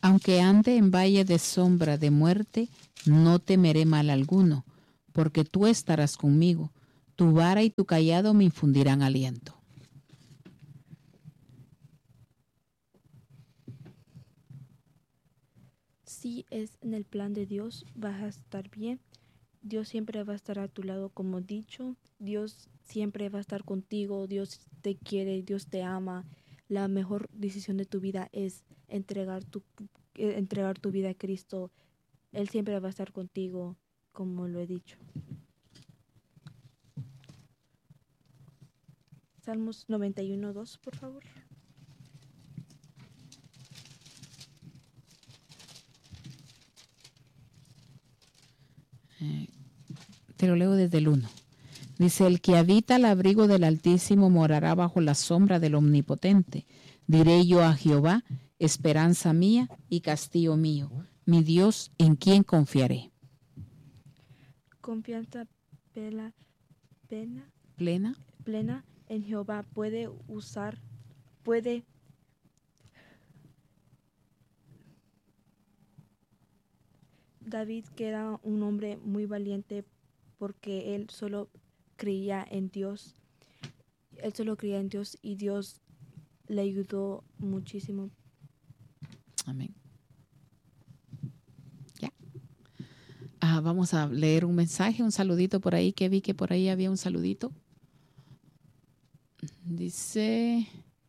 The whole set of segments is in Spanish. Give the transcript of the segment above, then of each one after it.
Aunque ande en valle de sombra de muerte, no temeré mal alguno, porque tú estarás conmigo. Tu vara y tu cayado me infundirán aliento. Si es en el plan de Dios, vas a estar bien. Dios siempre va a estar a tu lado, como dicho. Dios siempre va a estar contigo. Dios te quiere, Dios te ama. La mejor decisión de tu vida es entregar tu vida a Cristo. Él siempre va a estar contigo, como lo he dicho. Salmos 91:2, por favor. Te lo leo desde el 1. Dice, el que habita al abrigo del Altísimo morará bajo la sombra del Omnipotente. Diré yo a Jehová, esperanza mía y castillo mío, mi Dios, en quien confiaré. Confianza plena en Jehová David, que era un hombre muy valiente porque él solo creía en Dios. Él solo creía en Dios y Dios le ayudó muchísimo. Amén. Ya. Vamos a leer un mensaje, un saludito por ahí, que vi que por ahí había un saludito. Dice,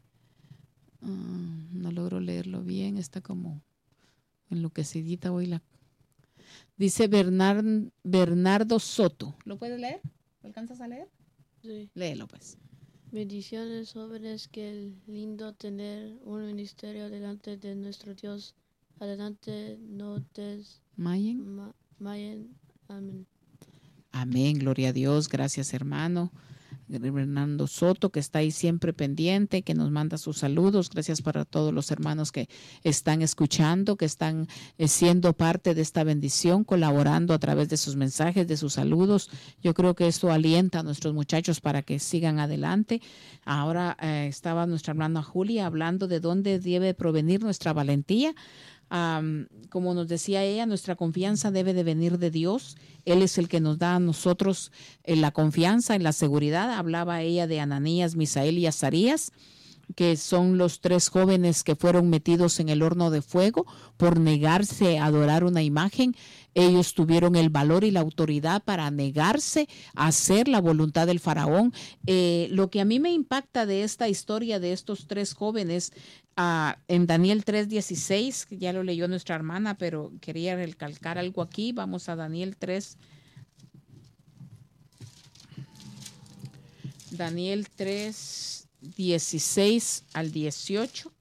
no logro leerlo bien, está como enloquecidita hoy la... Dice Bernardo Soto. ¿Lo puedes leer? ¿Lo alcanzas a leer? Sí. Léelo, pues. Bendiciones, jóvenes, qué lindo tener un ministerio delante de nuestro Dios. Adelante, no desmayen. Amén. Amén, gloria a Dios, gracias hermano. Bernardo Soto, que está ahí siempre pendiente, que nos manda sus saludos. Gracias para todos los hermanos que están escuchando, que están siendo parte de esta bendición, colaborando a través de sus mensajes, de sus saludos. Yo creo que esto alienta a nuestros muchachos para que sigan adelante. Ahora estaba nuestra hermana Julia hablando de dónde debe provenir nuestra valentía. Como nos decía ella, nuestra confianza debe de venir de Dios. Él es el que nos da a nosotros la confianza, en la seguridad. Hablaba ella de Ananías, Misael y Azarías, que son los 3 jóvenes que fueron metidos en el horno de fuego por negarse a adorar una imagen. Ellos tuvieron el valor y la autoridad para negarse a hacer la voluntad del faraón. Lo que a mí me impacta de esta historia de estos 3 jóvenes, en Daniel 3:16, que ya lo leyó nuestra hermana, pero quería recalcar algo aquí. Vamos a Daniel 3. Daniel 3:16 al 18.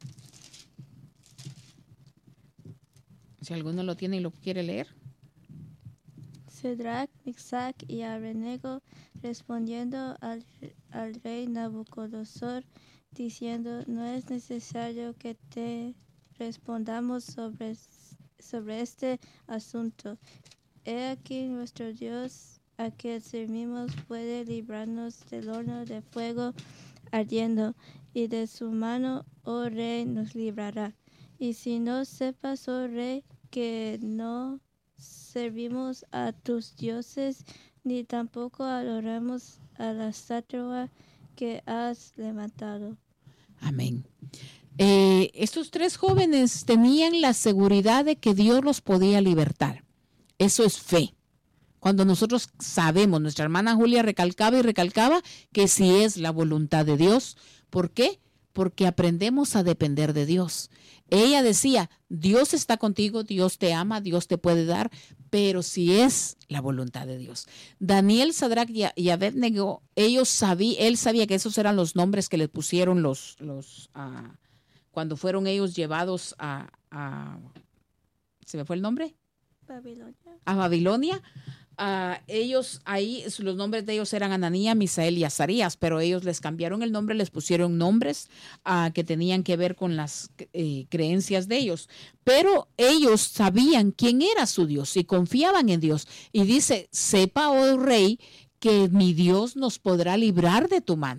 Si alguno lo tiene y lo quiere leer. Sadrach, Mesach y Abednego respondiendo al rey Nabucodonosor, diciendo, no es necesario que te respondamos sobre este asunto. He aquí nuestro Dios, a quien servimos, puede librarnos del horno de fuego ardiendo, y de su mano, oh rey, nos librará. Y si no sepas, oh rey, que no servimos a tus dioses, ni tampoco adoramos a la estatua que has levantado. Amén. Estos 3 jóvenes tenían la seguridad de que Dios los podía libertar. Eso es fe. Cuando nosotros sabemos, nuestra hermana Julia recalcaba y recalcaba que si es la voluntad de Dios. ¿Por qué? Porque aprendemos a depender de Dios. Ella decía, Dios está contigo, Dios te ama, Dios te puede dar, pero si es la voluntad de Dios. Daniel, Sadrach y Abednego, él sabía que esos eran los nombres que le pusieron cuando fueron ellos llevados ¿se me fue el nombre? Babilonia. A Babilonia. Ellos ahí, los nombres de ellos eran Ananías, Misael y Azarías, pero ellos les cambiaron el nombre, les pusieron nombres que tenían que ver con las creencias de ellos. Pero ellos sabían quién era su Dios y confiaban en Dios. Y dice, sepa, oh rey, que mi Dios nos podrá librar de tu mano.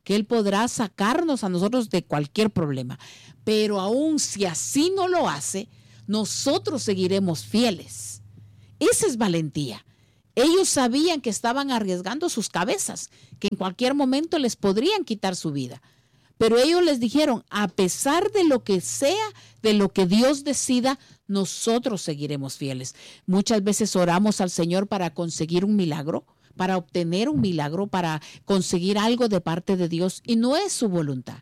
que Él podrá sacarnos a nosotros de cualquier problema. Pero aún si así no lo hace, nosotros seguiremos fieles. Esa es valentía. Ellos sabían que estaban arriesgando sus cabezas, que en cualquier momento les podrían quitar su vida. Pero ellos les dijeron, a pesar de lo que sea, de lo que Dios decida, nosotros seguiremos fieles. Muchas veces oramos al Señor para conseguir un milagro, para obtener un milagro, para conseguir algo de parte de Dios, y no es su voluntad.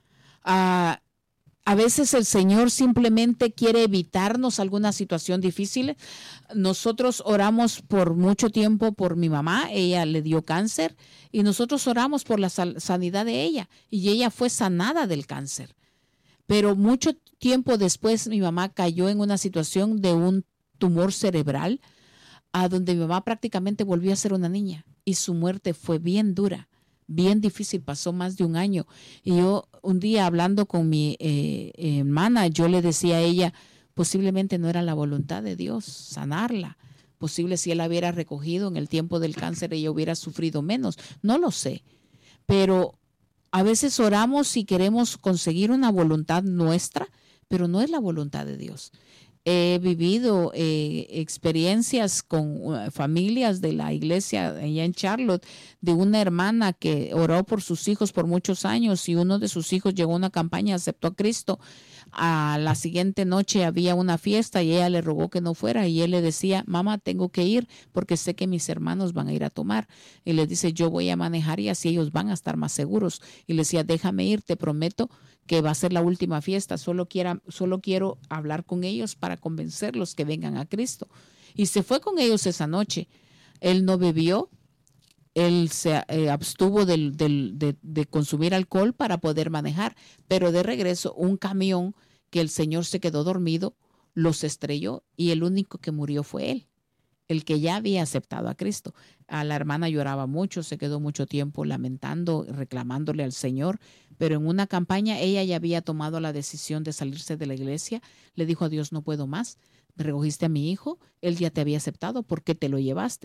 A veces el Señor simplemente quiere evitarnos alguna situación difícil. Nosotros oramos por mucho tiempo por mi mamá, ella le dio cáncer y nosotros oramos por la sanidad de ella y ella fue sanada del cáncer. Pero mucho tiempo después mi mamá cayó en una situación de un tumor cerebral a donde mi mamá prácticamente volvió a ser una niña y su muerte fue bien dura. Bien difícil, pasó más de un año. Y yo un día hablando con mi hermana, yo le decía a ella, posiblemente no era la voluntad de Dios sanarla. Posible si Él la hubiera recogido en el tiempo del cáncer, ella hubiera sufrido menos. No lo sé. Pero a veces oramos y queremos conseguir una voluntad nuestra, pero no es la voluntad de Dios. He vivido experiencias con familias de la iglesia allá en Charlotte, de una hermana que oró por sus hijos por muchos años y uno de sus hijos llegó a una campaña, aceptó a Cristo. A la siguiente noche había una fiesta y ella le rogó que no fuera y él le decía, mamá, tengo que ir porque sé que mis hermanos van a ir a tomar. Y le dice, yo voy a manejar y así ellos van a estar más seguros. Y le decía, déjame ir, te prometo que va a ser la última fiesta, solo quiero hablar con ellos para convencerlos que vengan a Cristo. Y se fue con ellos esa noche. Él no bebió, él se abstuvo de consumir alcohol para poder manejar, pero de regreso un camión que el señor se quedó dormido, los estrelló y el único que murió fue él, el que ya había aceptado a Cristo. A la hermana lloraba mucho, se quedó mucho tiempo lamentando, reclamándole al Señor, pero en una campaña ella ya había tomado la decisión de salirse de la iglesia. Le dijo a Dios, no puedo más, me recogiste a mi hijo, él ya te había aceptado, ¿por qué te lo llevaste?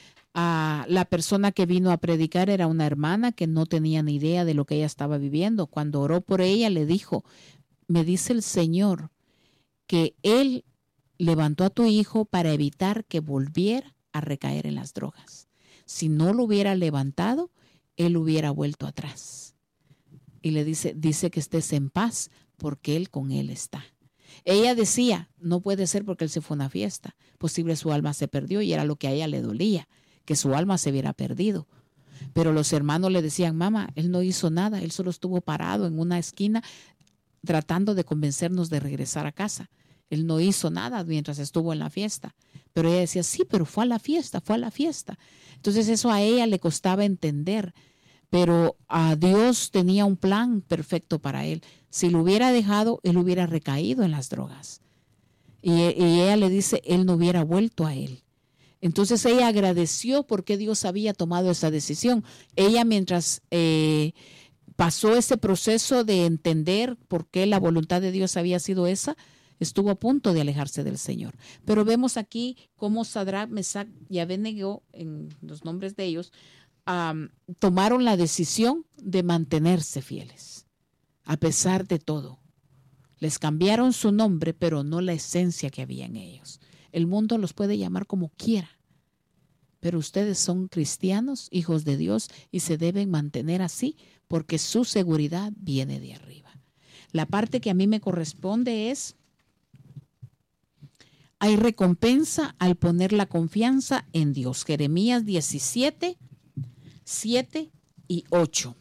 La persona que vino a predicar era una hermana que no tenía ni idea de lo que ella estaba viviendo. Cuando oró por ella le dijo, me dice el Señor que Él levantó a tu hijo para evitar que volviera a recaer en las drogas. Si no lo hubiera levantado, él hubiera vuelto atrás. Y le dice que estés en paz porque Él con él está. Ella decía, no puede ser porque él se fue a una fiesta. Posible su alma se perdió y era lo que a ella le dolía, que su alma se hubiera perdido. Pero los hermanos le decían, mamá, él no hizo nada, él solo estuvo parado en una esquina tratando de convencernos de regresar a casa. Él no hizo nada mientras estuvo en la fiesta. Pero ella decía, sí, pero fue a la fiesta, fue a la fiesta. Entonces eso a ella le costaba entender. Pero a Dios tenía un plan perfecto para él. Si lo hubiera dejado, él hubiera recaído en las drogas. Y ella le dice, él no hubiera vuelto a él. Entonces ella agradeció porque Dios había tomado esa decisión. Ella mientras pasó ese proceso de entender por qué la voluntad de Dios había sido esa, estuvo a punto de alejarse del Señor. Pero vemos aquí cómo Sadrach, Mesach y Abednego, en los nombres de ellos, tomaron la decisión de mantenerse fieles, a pesar de todo. Les cambiaron su nombre, pero no la esencia que había en ellos. El mundo los puede llamar como quiera, pero ustedes son cristianos, hijos de Dios, y se deben mantener así, porque su seguridad viene de arriba. La parte que a mí me corresponde es, hay recompensa al poner la confianza en Dios. Jeremías 17, 7 y 8.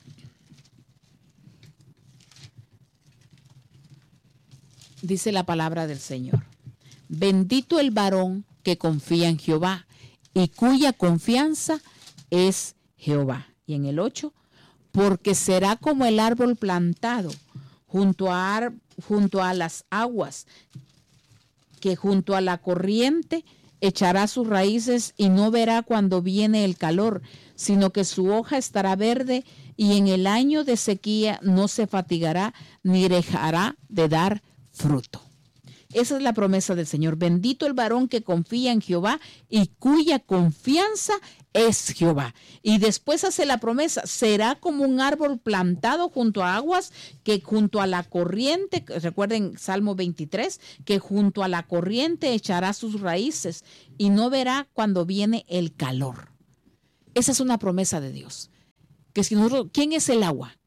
Dice la palabra del Señor. Bendito el varón que confía en Jehová y cuya confianza es Jehová. Y en el 8, porque será como el árbol plantado junto a las aguas, que junto a la corriente echará sus raíces y no verá cuando viene el calor, sino que su hoja estará verde y en el año de sequía no se fatigará ni dejará de dar fruto. Esa es la promesa del Señor. Bendito el varón que confía en Jehová y cuya confianza es Jehová. Y después hace la promesa, será como un árbol plantado junto a aguas, que junto a la corriente, recuerden Salmo 23, que junto a la corriente echará sus raíces y no verá cuando viene el calor. Esa es una promesa de Dios. Que si nosotros, ¿quién es el agua?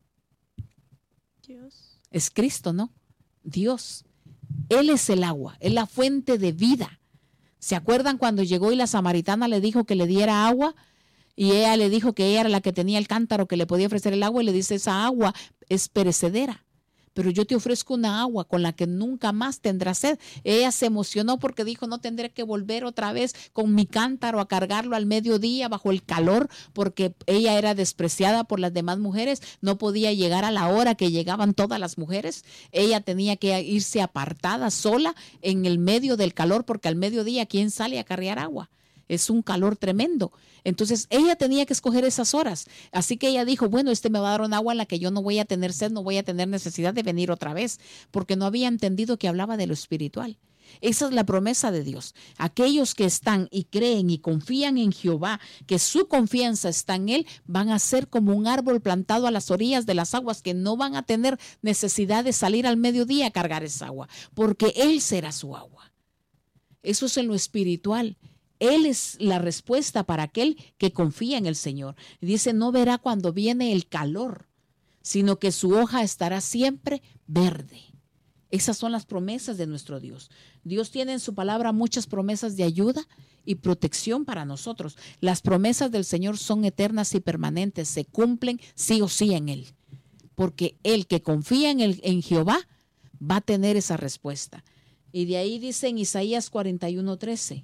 Dios. Es Cristo, ¿no? Dios. Él es el agua, es la fuente de vida. ¿Se acuerdan cuando llegó y la samaritana le dijo que le diera agua? Y ella le dijo que ella era la que tenía el cántaro que le podía ofrecer el agua y le dice, esa agua es perecedera, pero yo te ofrezco una agua con la que nunca más tendrás sed. Ella se emocionó porque dijo, no tendré que volver otra vez con mi cántaro a cargarlo al mediodía bajo el calor, porque ella era despreciada por las demás mujeres, no podía llegar a la hora que llegaban todas las mujeres. Ella tenía que irse apartada sola en el medio del calor, porque al mediodía, ¿quién sale a cargar agua? Es un calor tremendo. Entonces ella tenía que escoger esas horas. Así que ella dijo, bueno, me va a dar un agua en la que yo no voy a tener sed, no voy a tener necesidad de venir otra vez, porque no había entendido que hablaba de lo espiritual. Esa es la promesa de Dios. Aquellos que están y creen y confían en Jehová, que su confianza está en Él, van a ser como un árbol plantado a las orillas de las aguas, que no van a tener necesidad de salir al mediodía a cargar esa agua, porque Él será su agua. Eso es en lo espiritual. Él es la respuesta para aquel que confía en el Señor. Dice, no verá cuando viene el calor, sino que su hoja estará siempre verde. Esas son las promesas de nuestro Dios. Dios tiene en su palabra muchas promesas de ayuda y protección para nosotros. Las promesas del Señor son eternas y permanentes, se cumplen sí o sí en Él. Porque el que confía en Jehová va a tener esa respuesta. Y de ahí dice en Isaías 41:13.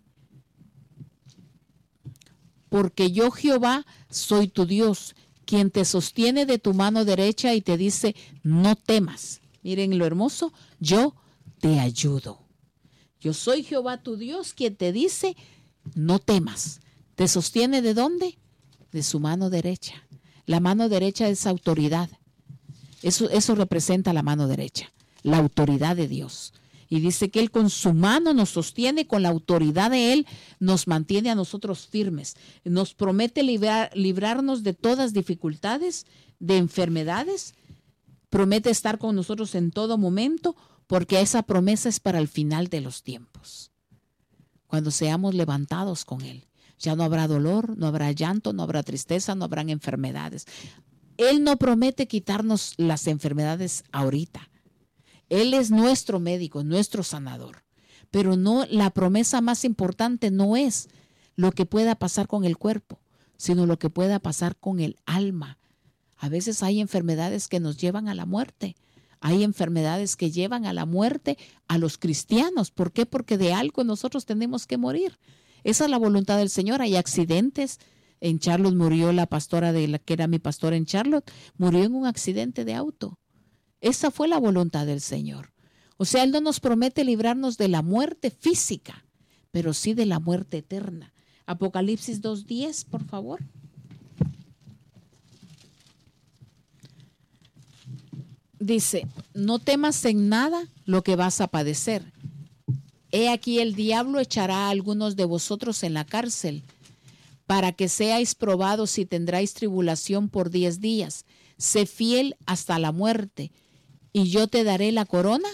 Porque yo Jehová soy tu Dios, quien te sostiene de tu mano derecha y te dice, no temas. Miren lo hermoso, yo te ayudo. Yo soy Jehová tu Dios, quien te dice, no temas. ¿Te sostiene de dónde? De su mano derecha. La mano derecha es autoridad. Eso representa la mano derecha, la autoridad de Dios. Y dice que Él con su mano nos sostiene, con la autoridad de Él nos mantiene a nosotros firmes. Nos promete librarnos de todas dificultades, de enfermedades. Promete estar con nosotros en todo momento, porque esa promesa es para el final de los tiempos. Cuando seamos levantados con Él, ya no habrá dolor, no habrá llanto, no habrá tristeza, no habrán enfermedades. Él no promete quitarnos las enfermedades ahorita. Él es nuestro médico, nuestro sanador. Pero no, la promesa más importante no es lo que pueda pasar con el cuerpo, sino lo que pueda pasar con el alma. A veces hay enfermedades que nos llevan a la muerte. Hay enfermedades que llevan a la muerte a los cristianos. ¿Por qué? Porque de algo nosotros tenemos que morir. Esa es la voluntad del Señor. Hay accidentes. En Charlotte murió la pastora que era mi pastora en Charlotte, murió en un accidente de auto. Esa fue la voluntad del Señor. O sea, Él no nos promete librarnos de la muerte física, pero sí de la muerte eterna. Apocalipsis 2:10, por favor. Dice, no temas en nada lo que vas a padecer. He aquí el diablo echará a algunos de vosotros en la cárcel, para que seáis probados y tendráis tribulación por 10 días. Sé fiel hasta la muerte, y yo te daré la corona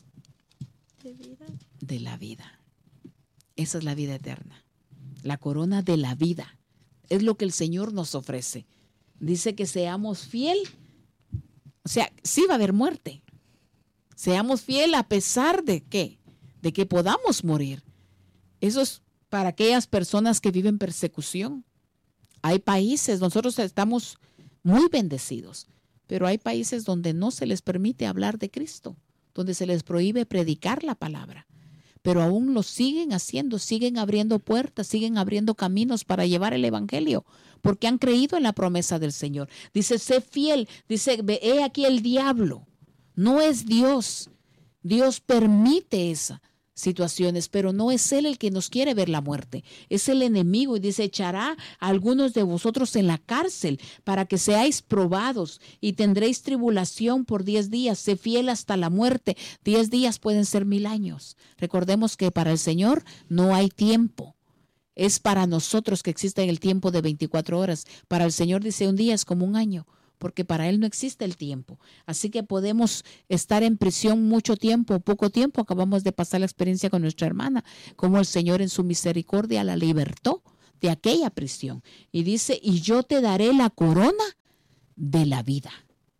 de la vida. Esa es la vida eterna. La corona de la vida. Es lo que el Señor nos ofrece. Dice que seamos fiel. O sea, sí va a haber muerte. Seamos fiel a pesar de ¿qué? De que podamos morir. Eso es para aquellas personas que viven persecución. Hay países, nosotros estamos muy bendecidos, pero hay países donde no se les permite hablar de Cristo, donde se les prohíbe predicar la palabra, pero aún lo siguen haciendo, siguen abriendo puertas, siguen abriendo caminos para llevar el evangelio, porque han creído en la promesa del Señor. Dice, sé fiel, dice, he aquí el diablo, no es Dios. Dios permite esa situaciones, pero no es Él el que nos quiere ver la muerte, es el enemigo, y dice, echará a algunos de vosotros en la cárcel para que seáis probados y tendréis tribulación por 10 días, sé fiel hasta la muerte. 10 días pueden ser 1000 años. Recordemos que para el Señor no hay tiempo. Es para nosotros que existe el tiempo de 24 horas. Para el Señor, dice, un día es como un año, porque para Él no existe el tiempo. Así que podemos estar en prisión mucho tiempo o poco tiempo. Acabamos de pasar la experiencia con nuestra hermana, como el Señor en su misericordia la libertó de aquella prisión. Y dice, y yo te daré la corona de la vida.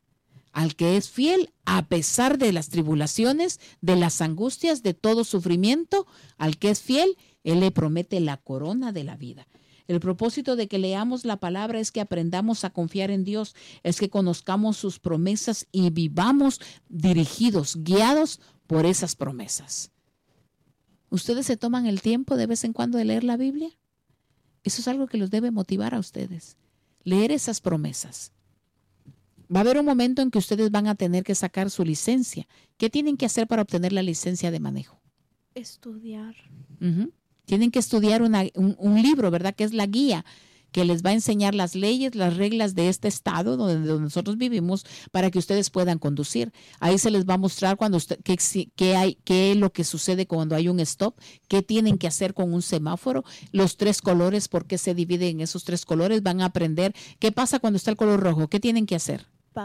Al que es fiel, a pesar de las tribulaciones, de las angustias, de todo sufrimiento, al que es fiel, Él le promete la corona de la vida. El propósito de que leamos la palabra es que aprendamos a confiar en Dios, es que conozcamos sus promesas y vivamos dirigidos, guiados por esas promesas. ¿Ustedes se toman el tiempo de vez en cuando de leer la Biblia? Eso es algo que los debe motivar a ustedes, leer esas promesas. Va a haber un momento en que ustedes van a tener que sacar su licencia. ¿Qué tienen que hacer para obtener la licencia de manejo? Estudiar. Tienen que estudiar un libro, ¿verdad? Que es la guía que les va a enseñar las leyes, las reglas de este estado donde nosotros vivimos para que ustedes puedan conducir. Ahí se les va a mostrar qué es lo que sucede cuando hay un stop, qué tienen que hacer con un semáforo, los 3 colores, por qué se dividen en esos 3 colores. Van a aprender qué pasa cuando está el color rojo, qué tienen que hacer.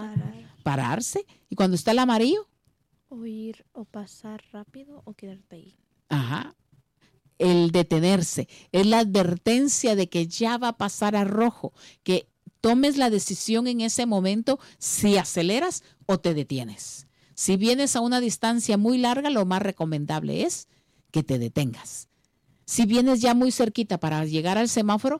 Pararse. ¿Y cuando está el amarillo? O ir o pasar rápido o quedarte ahí. Ajá. El detenerse es la advertencia de que ya va a pasar a rojo, que tomes la decisión en ese momento si aceleras o te detienes. Si vienes a una distancia muy larga, lo más recomendable es que te detengas. Si vienes ya muy cerquita para llegar al semáforo,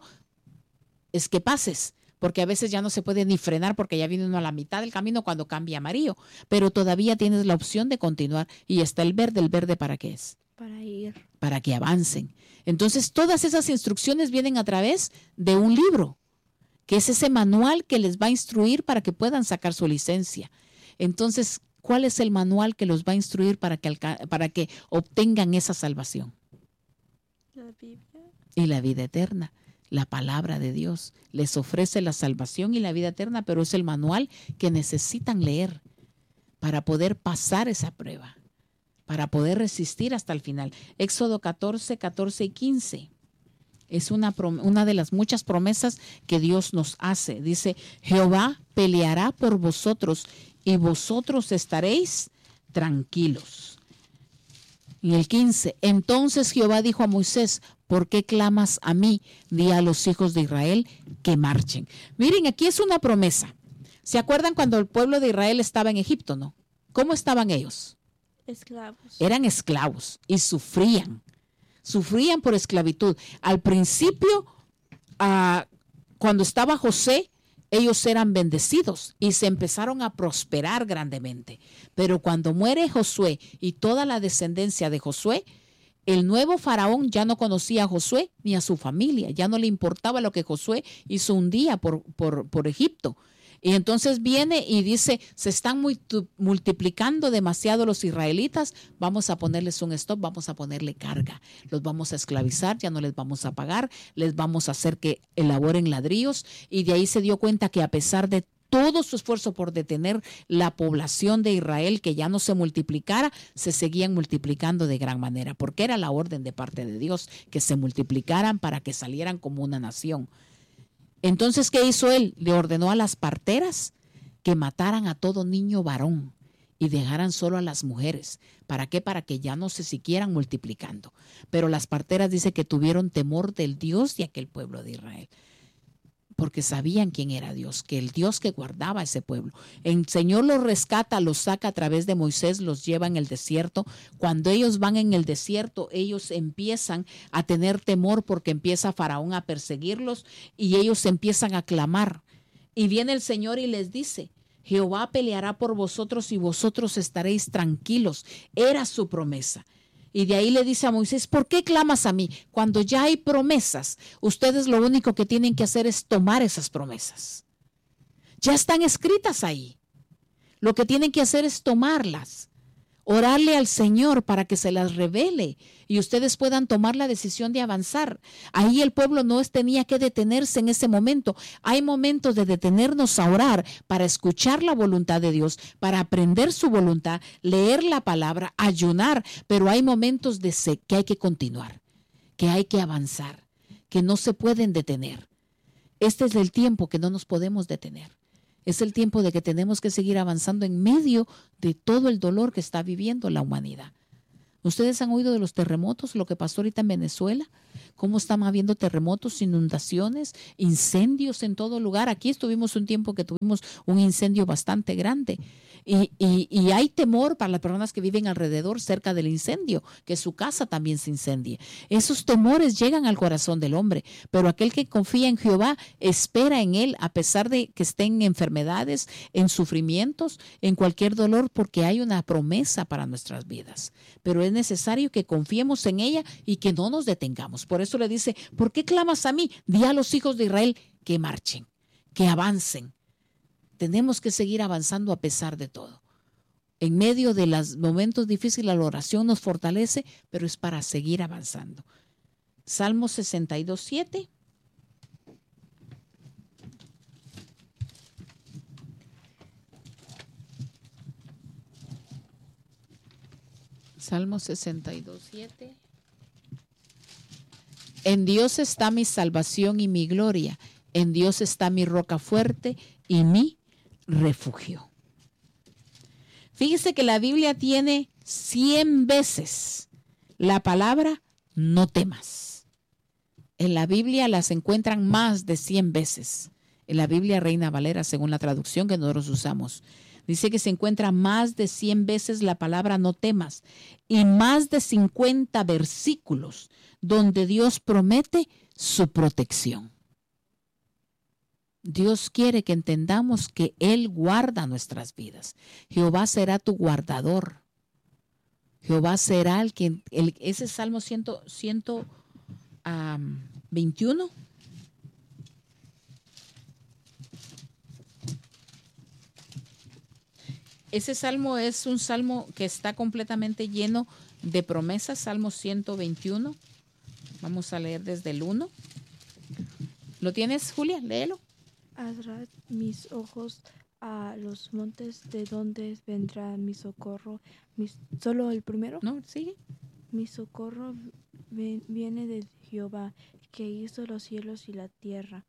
es que pases, porque a veces ya no se puede ni frenar porque ya viene uno a la mitad del camino cuando cambia amarillo, pero todavía tienes la opción de continuar y está el verde ¿para qué es? Para ir. Para que avancen. Entonces, todas esas instrucciones vienen a través de un libro, que es ese manual que les va a instruir para que puedan sacar su licencia. Entonces, ¿cuál es el manual que los va a instruir para que obtengan esa salvación? La Biblia. Y la vida eterna. La palabra de Dios les ofrece la salvación y la vida eterna, pero es el manual que necesitan leer para poder pasar esa prueba, para poder resistir hasta el final. Éxodo 14, 14 y 15. Es una de las muchas promesas que Dios nos hace. Dice, Jehová peleará por vosotros y vosotros estaréis tranquilos. Y el 15, entonces Jehová dijo a Moisés, ¿por qué clamas a mí? Di a los hijos de Israel que marchen. Miren, aquí es una promesa. ¿Se acuerdan cuando el pueblo de Israel estaba en Egipto, no? ¿Cómo estaban ellos? Esclavos. Eran esclavos y sufrían por esclavitud. Al principio, cuando estaba José, ellos eran bendecidos y se empezaron a prosperar grandemente. Pero cuando muere Josué y toda la descendencia de Josué, el nuevo faraón ya no conocía a Josué ni a su familia. Ya no le importaba lo que Josué hizo un día por Egipto. Y entonces viene y dice, se están multiplicando demasiado los israelitas, vamos a ponerles un stop, vamos a ponerle carga, los vamos a esclavizar, ya no les vamos a pagar, les vamos a hacer que elaboren ladrillos. Y de ahí se dio cuenta que a pesar de todo su esfuerzo por detener la población de Israel, que ya no se multiplicara, se seguían multiplicando de gran manera, porque era la orden de parte de Dios, que se multiplicaran para que salieran como una nación. Entonces, ¿qué hizo él? Le ordenó a las parteras que mataran a todo niño varón y dejaran solo a las mujeres. ¿Para qué? Para que ya no se siguieran multiplicando. Pero las parteras dice que tuvieron temor del Dios de aquel pueblo de Israel, porque sabían quién era Dios, que el Dios que guardaba a ese pueblo. El Señor los rescata, los saca a través de Moisés, los lleva en el desierto. Cuando ellos van en el desierto, ellos empiezan a tener temor porque empieza Faraón a perseguirlos y ellos empiezan a clamar. Y viene el Señor y les dice, Jehová peleará por vosotros y vosotros estaréis tranquilos. Era su promesa. Y de ahí le dice a Moisés, ¿por qué clamas a mí? Cuando ya hay promesas, ustedes lo único que tienen que hacer es tomar esas promesas. Ya están escritas ahí. Lo que tienen que hacer es tomarlas, orarle al Señor para que se las revele y ustedes puedan tomar la decisión de avanzar. Ahí el pueblo no tenía que detenerse en ese momento. Hay momentos de detenernos a orar para escuchar la voluntad de Dios, para aprender su voluntad, leer la palabra, ayunar, pero hay momentos que hay que continuar, que hay que avanzar, que no se pueden detener. Este es el tiempo que no nos podemos detener. Es el tiempo de que tenemos que seguir avanzando en medio de todo el dolor que está viviendo la humanidad. ¿Ustedes han oído de los terremotos, lo que pasó ahorita en Venezuela? ¿Cómo están habiendo terremotos, inundaciones, incendios en todo lugar? Aquí estuvimos un tiempo que tuvimos un incendio bastante grande. Y hay temor para las personas que viven alrededor, cerca del incendio, que su casa también se incendie. Esos temores llegan al corazón del hombre, pero aquel que confía en Jehová espera en Él, a pesar de que estén en enfermedades, en sufrimientos, en cualquier dolor, porque hay una promesa para nuestras vidas. Pero es necesario que confiemos en ella y que no nos detengamos. Por eso le dice, ¿por qué clamas a mí? Di a los hijos de Israel que marchen, que avancen. Tenemos que seguir avanzando a pesar de todo. En medio de los momentos difíciles, la oración nos fortalece, pero es para seguir avanzando. Salmo 62:7. Salmo 62:7. En Dios está mi salvación y mi gloria. En Dios está mi roca fuerte y mi refugio. Fíjese que la Biblia tiene 100 veces la palabra no temas. En la Biblia las encuentran más de 100 veces. En la Biblia Reina Valera, según la traducción que nosotros usamos, dice que se encuentra más de 100 veces la palabra no temas y más de 50 versículos donde Dios promete su protección. Dios quiere que entendamos que Él guarda nuestras vidas. Jehová será tu guardador. Jehová será ese Salmo 121. Ese salmo es un salmo que está completamente lleno de promesas. Salmo 121. Vamos a leer desde el 1. ¿Lo tienes, Julia? Léelo. Alzad mis ojos a los montes, de donde vendrá mi socorro. ¿Solo el primero? No, sigue. Mi socorro viene de Jehová, que hizo los cielos y la tierra.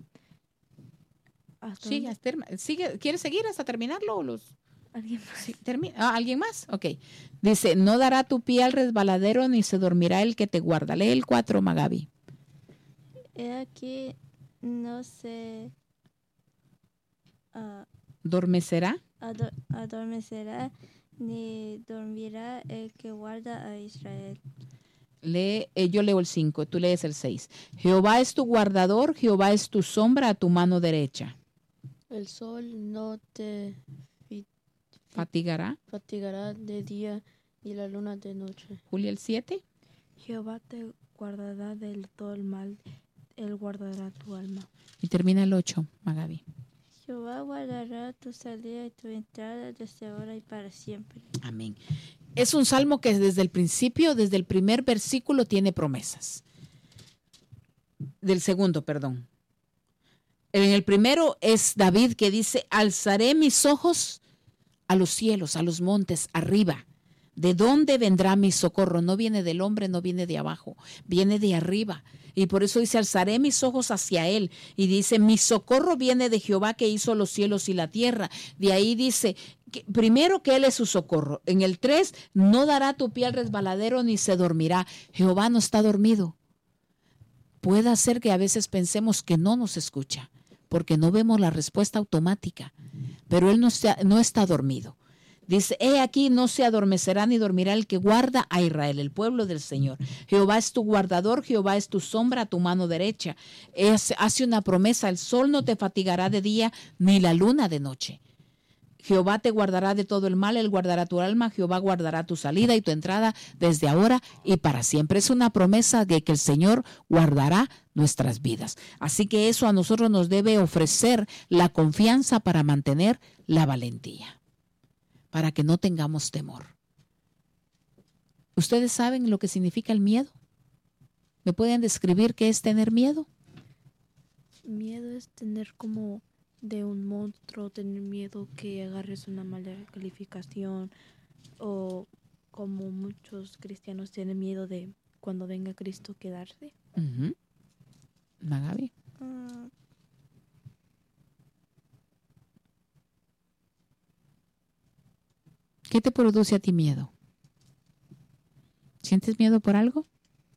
Sigue. ¿Quieres seguir hasta terminarlo? ¿Alguien más? Sí, ¿alguien más? Ok. Dice, no dará tu pie al resbaladero, ni se dormirá el que te guarda. Lee el 4, Magabi. He aquí, no se ¿Dormecerá? adormecerá, ni dormirá el que guarda a Israel. Yo leo el 5, tú lees el 6. Jehová es tu guardador, Jehová es tu sombra a tu mano derecha. El sol no te ¿Fatigará? Fatigará de día y la luna de noche. Julia, el 7. Jehová te guardará del todo el mal, Él guardará tu alma. Y termina el 8, Magabi. Jehová guardará tu salida y tu entrada desde ahora y para siempre. Amén. Es un salmo que desde el principio, desde el primer versículo, tiene promesas. Del segundo, perdón. En el primero es David que dice, alzaré mis ojos a los cielos, a los montes, arriba. ¿De dónde vendrá mi socorro? No viene del hombre, no viene de abajo, viene de arriba. Y por eso dice, alzaré mis ojos hacia él. Y dice, mi socorro viene de Jehová que hizo los cielos y la tierra. De ahí dice, primero que él es su socorro. En el 3, no dará tu pie al resbaladero ni se dormirá. Jehová no está dormido. Puede ser que a veces pensemos que no nos escucha, porque no vemos la respuesta automática. Pero él no está dormido. Dice, he aquí no se adormecerá ni dormirá el que guarda a Israel, el pueblo del Señor. Jehová es tu guardador, Jehová es tu sombra a tu mano derecha. Hace una promesa, el sol no te fatigará de día, ni la luna de noche. Jehová te guardará de todo el mal, Él guardará tu alma, Jehová guardará tu salida y tu entrada desde ahora y para siempre. Es una promesa de que el Señor guardará nuestras vidas. Así que eso a nosotros nos debe ofrecer la confianza para mantener la valentía, para que no tengamos temor. ¿Ustedes saben lo que significa el miedo? ¿Me pueden describir qué es tener miedo? Miedo es tener como de un monstruo, tener miedo que agarres una mala calificación, o como muchos cristianos tienen miedo de cuando venga Cristo quedarse. Uh-huh. Magabi. ¿Qué te produce a ti miedo? ¿Sientes miedo por algo?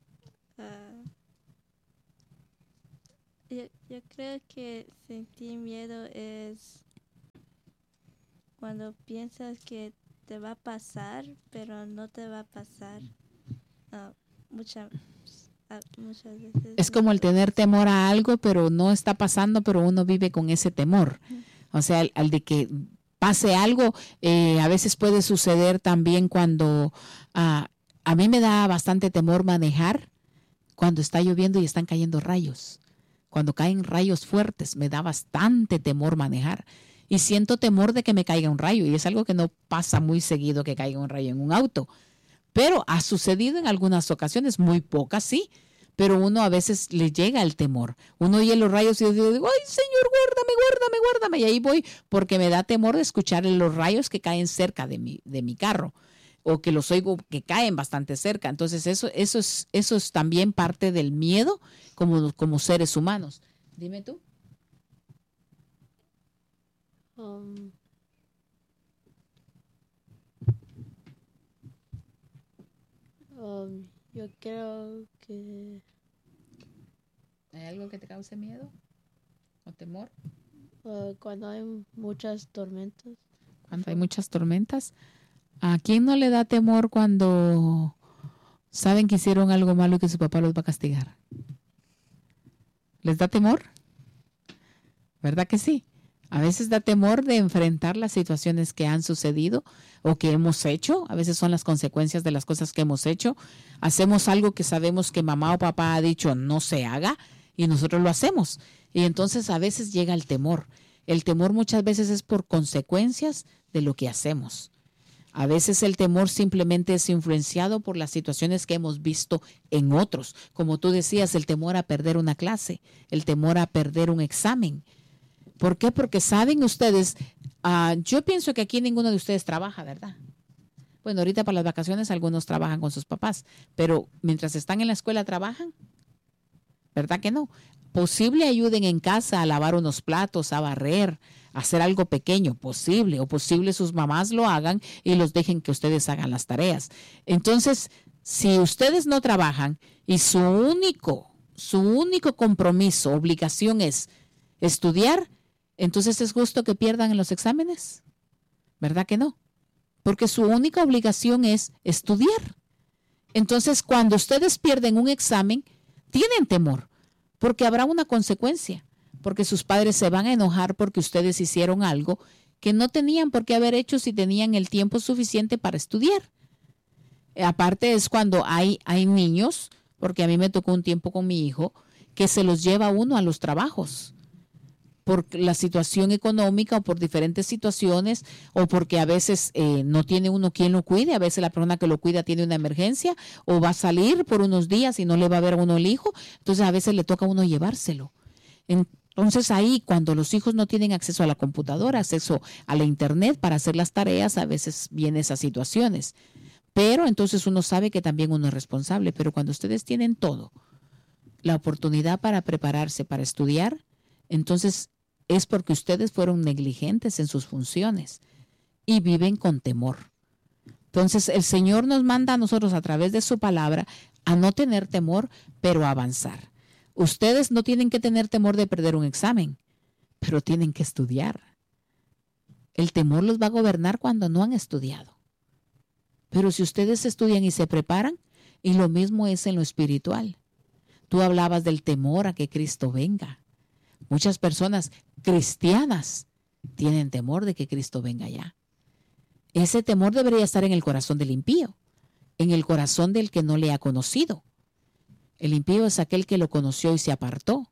Yo creo que sentir miedo es cuando piensas que te va a pasar, pero no te va a pasar. Muchas veces. Es como el tener temor a algo, pero no está pasando, pero uno vive con ese temor. O sea, al de que pase algo, a veces puede suceder también cuando a mí me da bastante temor manejar cuando está lloviendo y están cayendo rayos. Cuando caen rayos fuertes, me da bastante temor manejar. Y siento temor de que me caiga un rayo. Y es algo que no pasa muy seguido, que caiga un rayo en un auto. Pero ha sucedido en algunas ocasiones, muy pocas, sí. Pero uno a veces le llega el temor. Uno oye los rayos y yo digo, ¡ay, Señor, guárdame, guárdame, guárdame! Y ahí voy, porque me da temor de escuchar los rayos que caen cerca de mi carro. O que los oigo que caen bastante cerca. Entonces eso es también parte del miedo como seres humanos. Dime tú. Yo creo que... ¿Hay algo que te cause miedo o temor? Cuando hay muchas tormentas. Cuando hay muchas tormentas. ¿A quién no le da temor cuando saben que hicieron algo malo y que su papá los va a castigar? ¿Les da temor? ¿Verdad que sí? A veces da temor de enfrentar las situaciones que han sucedido o que hemos hecho. A veces son las consecuencias de las cosas que hemos hecho. Hacemos algo que sabemos que mamá o papá ha dicho no se haga y nosotros lo hacemos. Y entonces a veces llega el temor. El temor muchas veces es por consecuencias de lo que hacemos. A veces el temor simplemente es influenciado por las situaciones que hemos visto en otros. Como tú decías, el temor a perder una clase, el temor a perder un examen. ¿Por qué? Porque saben ustedes, yo pienso que aquí ninguno de ustedes trabaja, ¿verdad? Bueno, ahorita para las vacaciones algunos trabajan con sus papás, pero mientras están en la escuela trabajan, ¿verdad que no? Posible ayuden en casa a lavar unos platos, a barrer, a hacer algo pequeño, posible, o posible sus mamás lo hagan y los dejen que ustedes hagan las tareas. Entonces, si ustedes no trabajan y su único compromiso, obligación es estudiar, entonces es justo que pierdan en los exámenes, ¿verdad que no? Porque su única obligación es estudiar. Entonces, cuando ustedes pierden un examen, tienen temor, porque habrá una consecuencia, porque sus padres se van a enojar porque ustedes hicieron algo que no tenían por qué haber hecho si tenían el tiempo suficiente para estudiar. Aparte es cuando hay niños, porque a mí me tocó un tiempo con mi hijo, que se los lleva uno a los trabajos por la situación económica o por diferentes situaciones o porque a veces no tiene uno quien lo cuide, a veces la persona que lo cuida tiene una emergencia o va a salir por unos días y no le va a ver a uno el hijo, entonces a veces le toca a uno llevárselo. Entonces ahí cuando los hijos no tienen acceso a la computadora, acceso a la internet para hacer las tareas, a veces vienen esas situaciones. Pero entonces uno sabe que también uno es responsable, pero cuando ustedes tienen todo, la oportunidad para prepararse, para estudiar, entonces es porque ustedes fueron negligentes en sus funciones y viven con temor. Entonces el Señor nos manda a nosotros a través de su palabra a no tener temor, pero a avanzar. Ustedes no tienen que tener temor de perder un examen, pero tienen que estudiar. El temor los va a gobernar cuando no han estudiado. Pero si ustedes estudian y se preparan, y lo mismo es en lo espiritual. Tú hablabas del temor a que Cristo venga. Muchas personas cristianas tienen temor de que Cristo venga ya. Ese temor debería estar en el corazón del impío, en el corazón del que no le ha conocido. El impío es aquel que lo conoció y se apartó.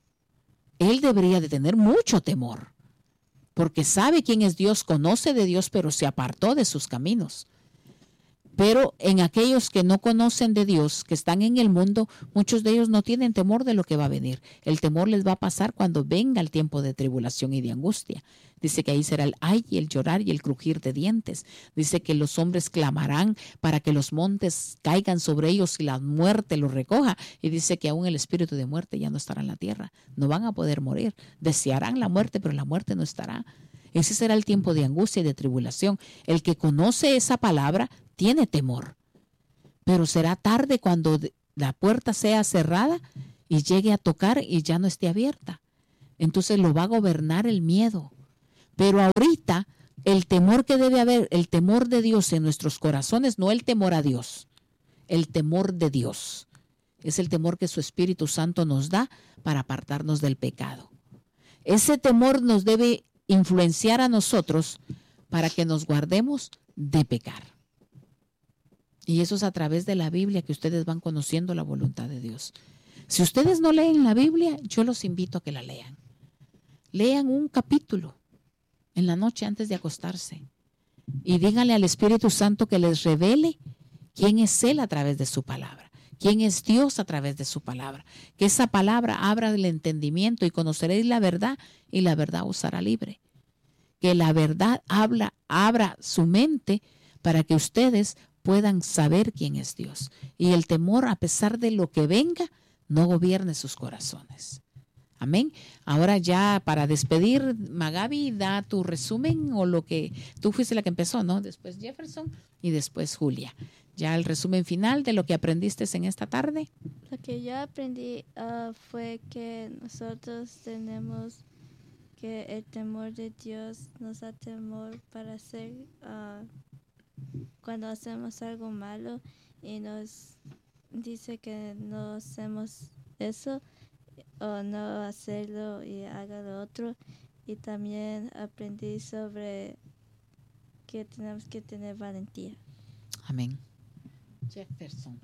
Él debería de tener mucho temor, porque sabe quién es Dios, conoce de Dios, pero se apartó de sus caminos. Pero en aquellos que no conocen de Dios, que están en el mundo, muchos de ellos no tienen temor de lo que va a venir. El temor les va a pasar cuando venga el tiempo de tribulación y de angustia. Dice que ahí será el ay y el llorar y el crujir de dientes. Dice que los hombres clamarán para que los montes caigan sobre ellos y la muerte los recoja. Y dice que aún el espíritu de muerte ya no estará en la tierra. No van a poder morir. Desearán la muerte, pero la muerte no estará. Ese será el tiempo de angustia y de tribulación. El que conoce esa palabra tiene temor. Pero será tarde cuando la puerta sea cerrada y llegue a tocar y ya no esté abierta. Entonces lo va a gobernar el miedo. Pero ahorita el temor que debe haber, el temor de Dios en nuestros corazones, no el temor a Dios, el temor de Dios. Es el temor que su Espíritu Santo nos da para apartarnos del pecado. Ese temor nos debe influenciar a nosotros para que nos guardemos de pecar. Y eso es a través de la Biblia que ustedes van conociendo la voluntad de Dios. Si ustedes no leen la Biblia, yo los invito a que la lean. Lean un capítulo en la noche antes de acostarse y díganle al Espíritu Santo que les revele quién es Él a través de su palabra, quién es Dios a través de su palabra, que esa palabra abra el entendimiento y conoceréis la verdad y la verdad os hará libre. Que la verdad abra su mente para que ustedes puedan saber quién es Dios y el temor, a pesar de lo que venga, no gobierne sus corazones. Amén. Ahora ya para despedir, Magabi, da tu resumen o lo que tú fuiste la que empezó, ¿no? Después Jefferson y después Julia. Ya el resumen final de lo que aprendiste en esta tarde. Lo que yo aprendí fue que nosotros tenemos que el temor de Dios nos da temor para hacer cuando hacemos algo malo y nos dice que no hacemos eso o no hacerlo y haga lo otro. Y también aprendí sobre que tenemos que tener valentía. Amén. Jefferson.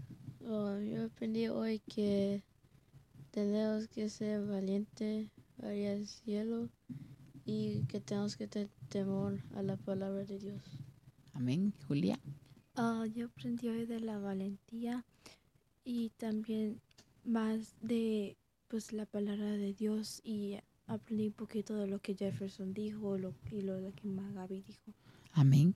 Yo aprendí hoy que tenemos que ser valientes para ir al cielo y que tenemos que tener temor a la palabra de Dios. Amén. Julia. Yo aprendí hoy de la valentía y también más de pues la palabra de Dios y aprendí un poquito de lo que Jefferson dijo y lo que Magabi dijo. Amén.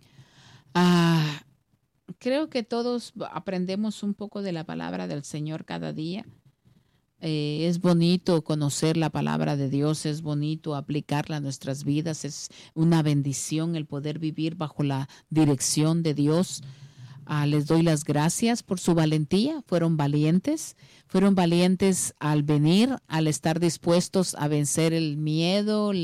Creo que todos aprendemos un poco de la palabra del Señor cada día. Es bonito conocer la palabra de Dios, es bonito aplicarla a nuestras vidas, es una bendición el poder vivir bajo la dirección de Dios. Les doy las gracias por su valentía, fueron valientes al venir, al estar dispuestos a vencer el miedo,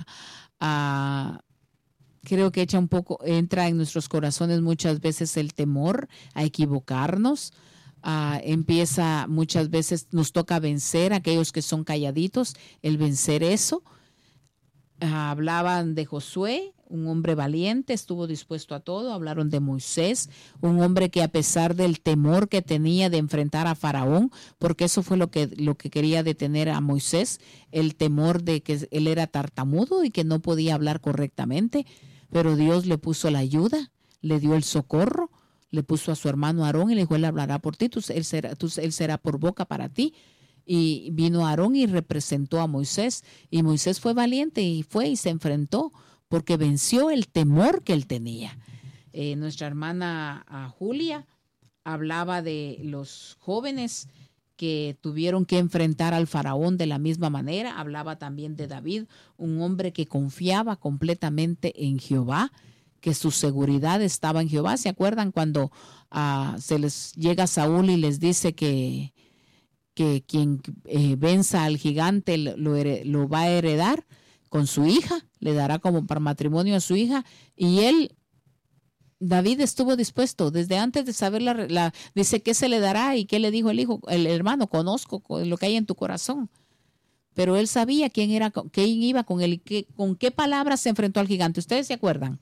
creo que entra en nuestros corazones muchas veces el temor a equivocarnos. Empieza muchas veces, nos toca vencer a aquellos que son calladitos, el vencer eso. Hablaban de Josué, un hombre valiente, estuvo dispuesto a todo. Hablaron de Moisés, un hombre que a pesar del temor que tenía de enfrentar a Faraón, porque eso fue lo que quería detener a Moisés, el temor de que él era tartamudo y que no podía hablar correctamente, pero Dios le puso la ayuda, le dio el socorro, le puso a su hermano Aarón y le dijo, él hablará por ti, él será por boca para ti. Y vino Aarón y representó a Moisés, y Moisés fue valiente y fue y se enfrentó porque venció el temor que él tenía. Nuestra hermana Julia hablaba de los jóvenes que tuvieron que enfrentar al faraón de la misma manera. Hablaba también de David, un hombre que confiaba completamente en Jehová, que su seguridad estaba en Jehová. ¿Se acuerdan cuando se les llega Saúl y les dice que quien venza al gigante lo va a heredar con su hija, le dará como para matrimonio a su hija? Y David estuvo dispuesto desde antes de saber dice qué se le dará y qué le dijo el hermano, conozco lo que hay en tu corazón. Pero él sabía quién iba con él, con qué palabras se enfrentó al gigante. ¿Ustedes se acuerdan?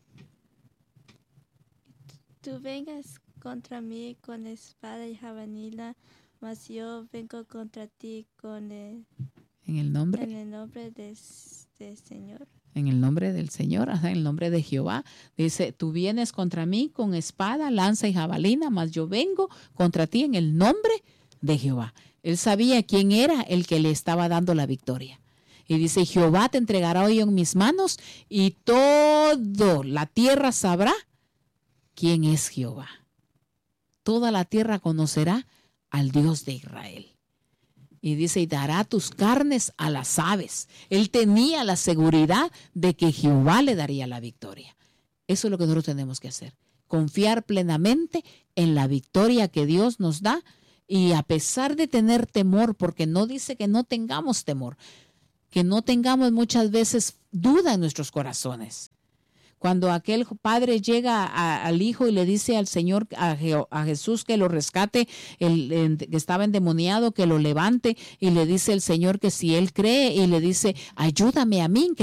Tú vengas contra mí con espada y jabalina, mas yo vengo contra ti en el nombre del Señor. En el nombre del Señor, en el nombre de Jehová. Dice, tú vienes contra mí con espada, lanza y jabalina, mas yo vengo contra ti en el nombre de Jehová. Él sabía quién era el que le estaba dando la victoria. Y dice, Jehová te entregará hoy en mis manos y toda la tierra sabrá quién es Jehová. Toda la tierra conocerá al Dios de Israel. Y dice, y dará tus carnes a las aves. Él tenía la seguridad de que Jehová le daría la victoria. Eso es lo que nosotros tenemos que hacer. Confiar plenamente en la victoria que Dios nos da. Y a pesar de tener temor, porque no dice que no tengamos temor, que no tengamos muchas veces duda en nuestros corazones. Cuando aquel padre llega al hijo y le dice al Señor, a Jesús que lo rescate, que estaba endemoniado, que lo levante, y le dice el Señor que si él cree, y le dice, ayúdame a mí